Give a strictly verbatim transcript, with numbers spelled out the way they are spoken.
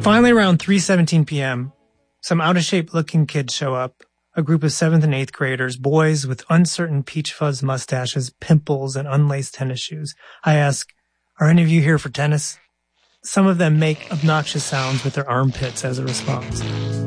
Finally, around three seventeen p.m., some out-of-shape looking kids show up, a group of seventh and eighth graders, boys with uncertain peach fuzz mustaches, pimples, and unlaced tennis shoes. I ask, are any of you here for tennis? Some of them make obnoxious sounds with their armpits as a response.